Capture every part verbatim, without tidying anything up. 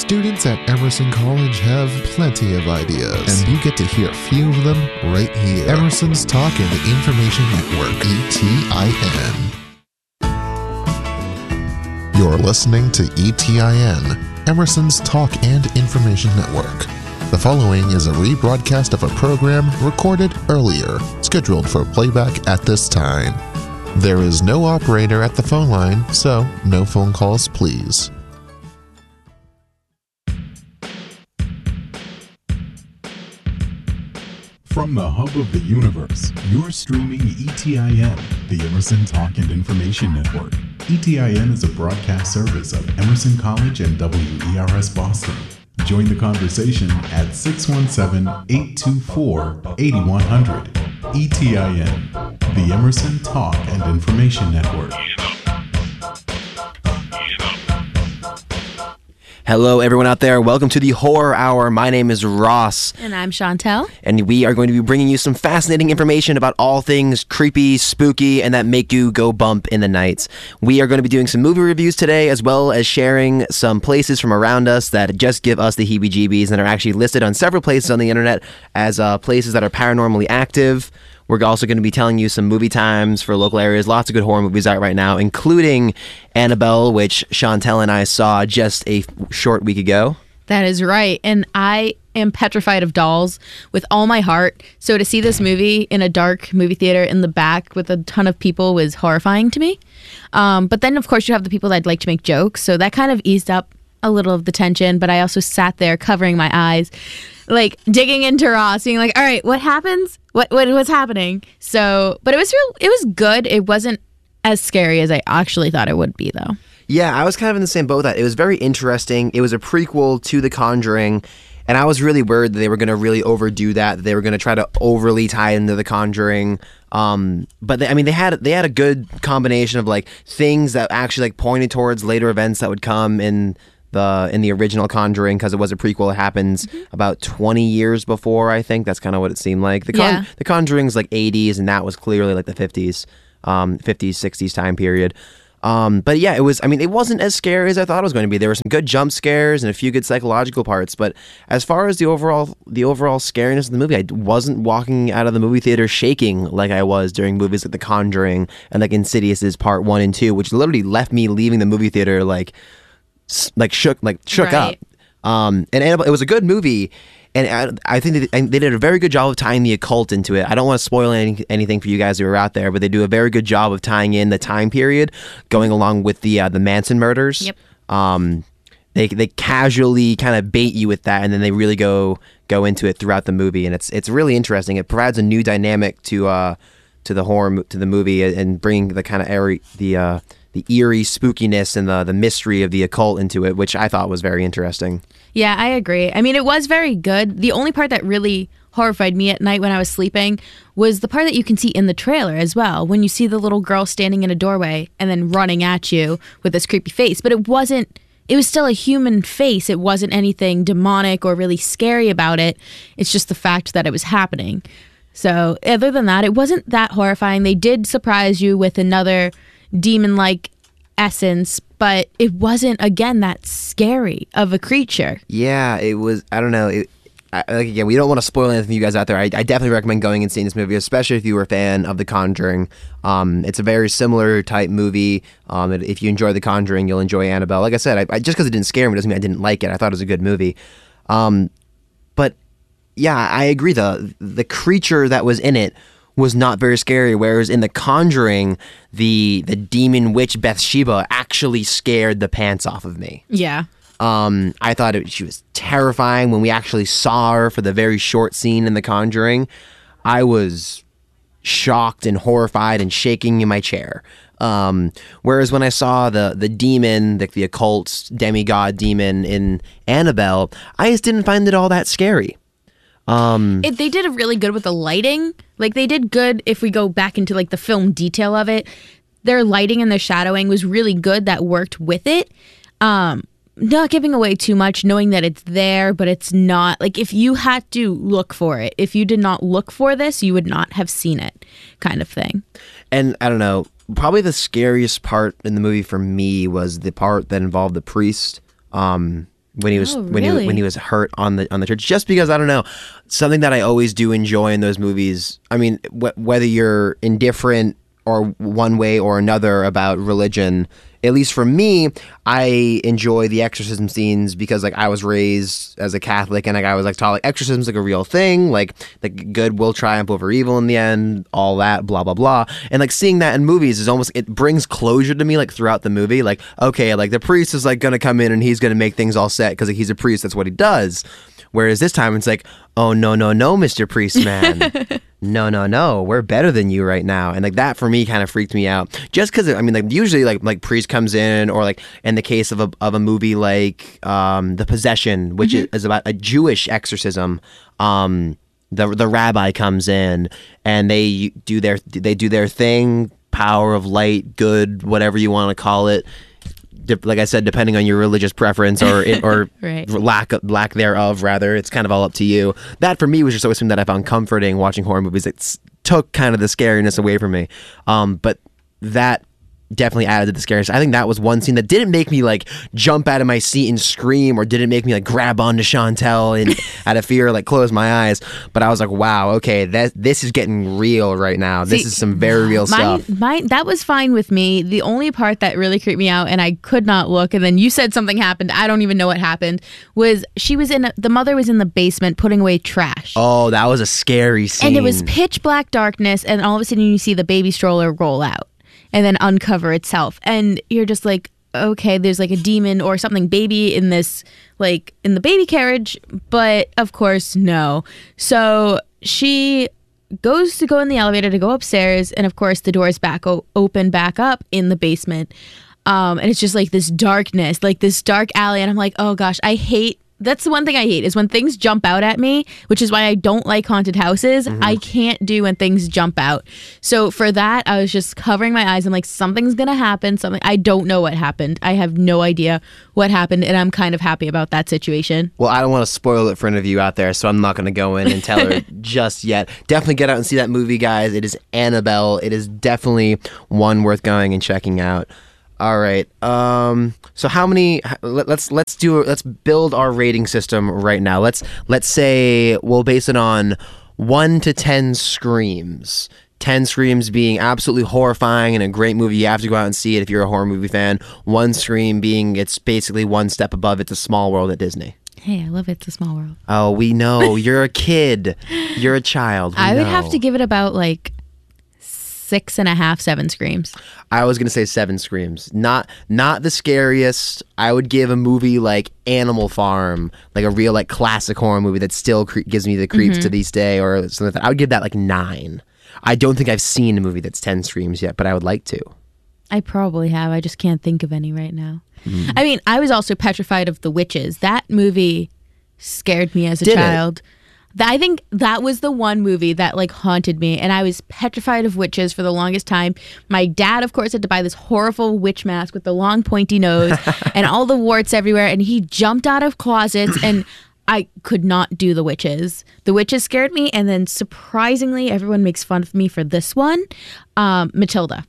Students at Emerson College have plenty of ideas, and you get to hear a few of them right here. Emerson's Talk and Information Network, E T I N. You're listening to E T I N, Emerson's Talk and Information Network. The following is a rebroadcast of a program recorded earlier, scheduled for playback at this time. There is no operator at the phone line, so no phone calls, please. From the hub of the universe, you're streaming E T I N, the Emerson Talk and Information Network. E T I N is a broadcast service of Emerson College and W E R S Boston. Join the conversation at six one seven, eight two four, eight one zero zero. E T I N, the Emerson Talk and Information Network. Hello, everyone out there. Welcome to the Horror Hour. My name is Ross. And I'm Chantel. And we are going to be bringing you some fascinating information about all things creepy, spooky, and that make you go bump in the nights. We are going to be doing some movie reviews today, as well as sharing some places from around us that just give us the heebie-jeebies and are actually listed on several places on the internet as uh, places that are paranormally active. We're also going to be telling you some movie times for local areas. Lots of good horror movies out right now, including Annabelle, which Chantel and I saw just a short week ago. That is right. And I am petrified of dolls with all my heart. So to see this movie in a dark movie theater in the back with a ton of people was horrifying to me. Um, but then, of course, you have the people that'd like to make jokes. So that kind of eased up a little of the tension. But I also sat there covering my eyes, like digging into Ross, being like, all right, what happens? What, what what's happening? So, but it was real. It was good. It wasn't as scary as I actually thought it would be, though. Yeah, I was kind of in the same boat with that. It was very interesting. It was a prequel to The Conjuring, and I was really worried that they were going to really overdo that. That they were going to try to overly tie into The Conjuring. Um, but they, I mean, they had they had a good combination of like things that actually like pointed towards later events that would come in the in the original Conjuring, because it was a prequel. It happens mm-hmm. about twenty years before, I think. That's kind of what it seemed like. The Con- yeah. The Conjuring's like eighties, and that was clearly like the fifties, um, fifties, sixties time period. Um, but yeah, it was, I mean, it wasn't as scary as I thought it was going to be. There were some good jump scares and a few good psychological parts, but as far as the overall the overall scariness of the movie, I wasn't walking out of the movie theater shaking like I was during movies like The Conjuring and like Insidious's part one and two, which literally left me leaving the movie theater like like shook like shook right. up. Um, and Annabelle, it was a good movie. And I, I think they, they did a very good job of tying the occult into it. I don't want to spoil any, anything for you guys who are out there, but they do a very good job of tying in the time period going along with the uh, the Manson murders. Yep. Um, they they casually kind of bait you with that, and then they really go go into it throughout the movie, and it's it's really interesting. It provides a new dynamic to uh to the horror to the movie, and bringing the kind of airy the uh the eerie spookiness and the the mystery of the occult into it, which I thought was very interesting. Yeah, I agree. I mean, it was very good. The only part that really horrified me at night when I was sleeping was the part that you can see in the trailer as well, when you see the little girl standing in a doorway and then running at you with this creepy face. But it wasn't, it was still a human face. It wasn't anything demonic or really scary about it. It's just the fact that it was happening. So other than that, it wasn't that horrifying. They did surprise you with another demon-like essence, but it wasn't, again, that scary of a creature. Yeah, it was, I don't know, it, I, like, again, we don't want to spoil anything for you guys out there. I, I definitely recommend going and seeing this movie, especially if you were a fan of The Conjuring. Um, it's a very similar type movie. Um, if you enjoy The Conjuring, you'll enjoy Annabelle. Like I said, I, I, just because it didn't scare me doesn't mean I didn't like it. I thought it was a good movie. Um, but yeah, I agree. The, the creature that was in it was not very scary, whereas in The Conjuring, the the demon witch Bathsheba actually scared the pants off of me. Yeah. Um, I thought it, she was terrifying when we actually saw her for the very short scene in The Conjuring. I was shocked and horrified and shaking in my chair. Um, whereas when I saw the the demon, the, the occult demigod demon in Annabelle, I just didn't find it all that scary. Um, it, they did a really good with the lighting. Like, they did good if we go back into like the film detail of it. Their lighting and their shadowing was really good. That worked with it. Um, not giving away too much, knowing that it's there, but it's not. Like, if you had to look for it, if you did not look for this, you would not have seen it, kind of thing. And I don't know, probably the scariest part in the movie for me was the part that involved the priest. Um, when he was Oh, when he really? when he was hurt on the on the church. Just because I don't know, something that I always do enjoy in those movies. I mean, wh- whether you're indifferent or one way or another about religion, at least for me, I enjoy the exorcism scenes because like I was raised as a Catholic and like I was like taught like exorcism's like a real thing, like like good will triumph over evil in the end, all that blah blah blah. And like seeing that in movies is almost, it brings closure to me like throughout the movie. Like okay, like the priest is like gonna come in and he's gonna make things all set because like, he's a priest, that's what he does. Whereas this time it's like, oh no no no, Mister Priest man. no no no we're better than you right now. And like that for me kind of freaked me out, just because I mean like usually like like priest comes in, or like in the case of a of a movie like um The Possession, which mm-hmm. is about a Jewish exorcism, um the the rabbi comes in and they do their they do their thing, power of light, good, whatever you want to call it, like I said, depending on your religious preference or it, or right. lack lack thereof, rather, it's kind of all up to you. That for me was just always something that I found comforting watching horror movies. It took kind of the scariness away from me, um, but that definitely added to the scariness. I think that was one scene that didn't make me like jump out of my seat and scream, or didn't make me like grab onto Chantel and out of fear like close my eyes. But I was like, wow, okay, that this is getting real right now. This See, is some very real mine, stuff. Mine, that was fine with me. The only part that really creeped me out, and I could not look, and then you said something happened, I don't even know what happened, was she was in, a, the mother was in the basement putting away trash. Oh, that was a scary scene. And it was pitch black darkness, and all of a sudden you see the baby stroller roll out and then uncover itself. And you're just like, okay, there's like a demon or something baby in this, like in the baby carriage. But of course, no. So she goes to go in the elevator to go upstairs. And of course, the doors back o- open back up in the basement. Um, and it's just like this darkness, like this dark alley. And I'm like, oh gosh, I hate That's the one thing I hate, is when things jump out at me, which is why I don't like haunted houses. Mm-hmm. I can't do when things jump out. So for that, I was just covering my eyes. I'm like, something's going to happen. Something. I don't know what happened. I have no idea what happened, and I'm kind of happy about that situation. Well, I don't want to spoil it for any of you out there, so I'm not going to go in and tell her just yet. Definitely get out and see that movie, guys. It is Annabelle. It is definitely one worth going and checking out. All right. Um, so how many? Let, let's let's do let's build our rating system right now. Let's let's say we'll base it on one to ten screams. Ten screams being absolutely horrifying and a great movie. You have to go out and see it if you're a horror movie fan. One scream being it's basically one step above It's a Small World at Disney. Hey, I love It's a Small World. Oh, we know. You're a kid. You're a child. We I would know. have to give it about like six and a half, seven screams. I was gonna say seven screams. Not not the scariest. I would give a movie like Animal Farm, like a real like classic horror movie that still cre- gives me the creeps Mm-hmm. to this day, or something like that. I would give that like nine. I don't think I've seen a movie that's ten screams yet, but I would like to. I probably have. I just can't think of any right now. Mm. I mean, I was also petrified of The Witches. That movie scared me as a Did it? child. Th- I think that was the one movie that like haunted me, and I was petrified of witches for the longest time. My dad, of course, had to buy this horrible witch mask with the long pointy nose and all the warts everywhere, and he jumped out of closets, and I could not do The Witches. The Witches scared me, and then surprisingly, everyone makes fun of me for this one, um, Matilda.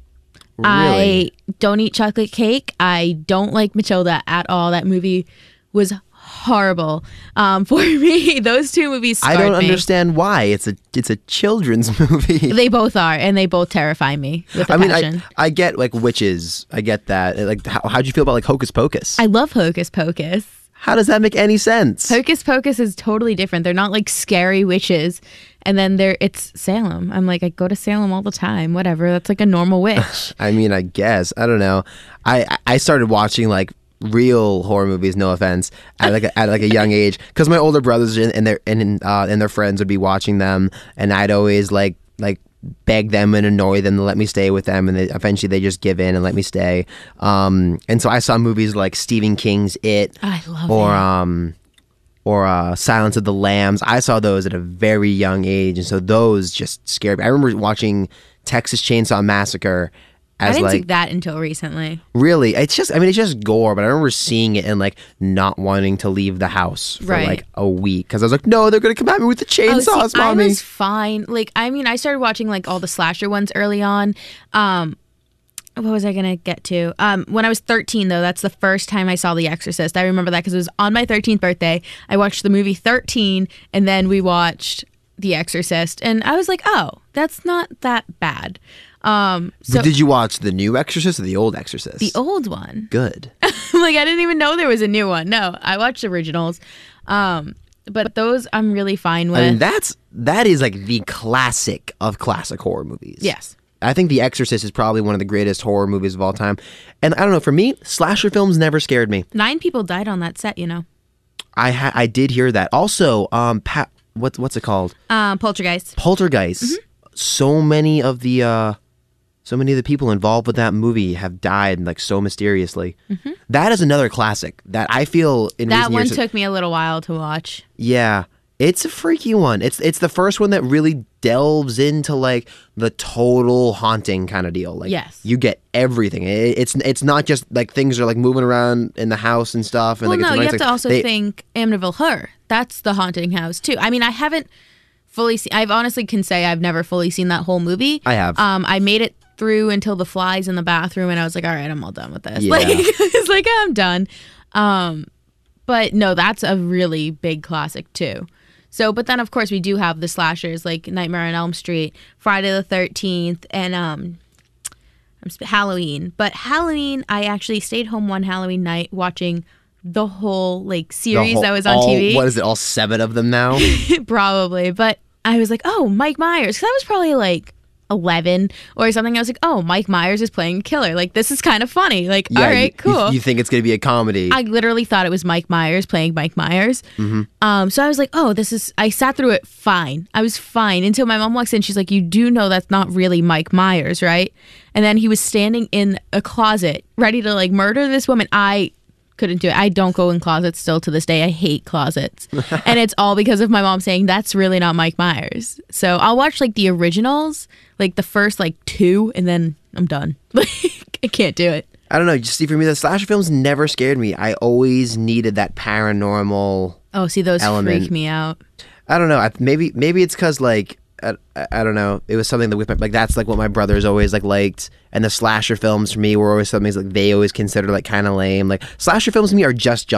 Really? I don't eat chocolate cake. I don't like Matilda at all. That movie was horrible um, for me. Those two movies scarred I don't me. understand why. It's a it's a children's movie. They both are, and they both terrify me with a I mean, passion. I, I get like witches. I get that. Like, how how'd you feel about like Hocus Pocus? I love Hocus Pocus. How does that make any sense? Hocus Pocus is totally different. They're not like scary witches. And then there, it's Salem. I'm like, I go to Salem all the time. Whatever. That's like a normal witch. I mean, I guess. I don't know. I I started watching like real horror movies, no offense, at like a, at like a young age, because my older brothers and, and their and uh, and their friends would be watching them, and I'd always like like beg them and annoy them to let me stay with them, and they, eventually they just give in and let me stay. Um, and so I saw movies like Stephen King's It, I love or it. um, or uh, Silence of the Lambs. I saw those at a very young age, and so those just scared me. I remember watching Texas Chainsaw Massacre. I As didn't like see that until recently. really, it's just I mean it's just gore, but I remember seeing it and like not wanting to leave the house for Right. like a week because I was like, no, they're gonna come at me with the chainsaws, Oh, see, mommy. I was fine. Like, I mean, I started watching like all the slasher ones early on. Um, what was I going to get to? Um, when I was thirteen, though, that's the first time I saw The Exorcist. I remember that because it was on my thirteenth birthday. I watched the movie thirteen, and then we watched The Exorcist. And I was like, oh, that's not that bad. Um, so But did you watch the new Exorcist or the old Exorcist? the old one. Good. Like, I didn't even know there was a new one. No, I watched originals. Um, but those I'm really fine with. I mean, that's that is like the classic of classic horror movies. Yes. I think The Exorcist is probably one of the greatest horror movies of all time. And I don't know, for me, slasher films never scared me. Nine people died on that set, you know. I ha- I did hear that. Also, um, pa- what what's it called? Um, Poltergeist. Poltergeist. Mm-hmm. So many of the uh, so many of the people involved with that movie have died like so mysteriously. Mm-hmm. That is another classic that I feel in That recent one years- took me a little while to watch. Yeah. It's a freaky one. It's it's the first one that really delves into like the total haunting kind of deal. Like Yes. you get everything. It, it's it's not just like things are like moving around in the house and stuff. And Well, like no, it's you nice, have to like, also they- think Amityville Horror. That's the haunting house too. I mean, I haven't fully seen. I've honestly can say I've never fully seen that whole movie. I have. Um, I made it through until the flies in the bathroom, and I was like, all right, I'm all done with this. Yeah. Like, it's like I'm done. Um, but no, that's a really big classic too. So, but then of course we do have the slashers like Nightmare on Elm Street, Friday the thirteenth, and um, I'm sp- Halloween. But Halloween, I actually stayed home one Halloween night watching the whole like the series whole- that was on all- T V. What is it? All seven of them now? Probably, but I was like, oh, Mike Myers. 'Cause I was probably like eleven or something. I was like, oh, Mike Myers is playing a killer. Like, this is kind of funny. Like, all you- right, you, cool. You think it's gonna be a comedy? I literally thought it was Mike Myers playing Mike Myers. Mm-hmm. Um, so I was like, oh, this is, I sat through it fine. I was fine until my mom walks in. She's like, you do know that's not really Mike Myers, right? And then he was standing in a closet ready to like murder this woman. I couldn't do it. I don't go in closets still to this day. I hate closets. And it's all because of my mom saying that's really not Mike Myers. So I'll watch like the originals, like the first like two, and then I'm done. Like, I can't do it. I don't know. Just see, for me, the slasher films never scared me. I always needed that paranormal. Oh, see, those Element. freak me out. I don't know. I, maybe maybe it's because like I, I, I don't know. It was something that with my, like that's like what my brothers always like liked, and the slasher films for me were always something like they always considered like kind of lame. Like slasher films to me are just jump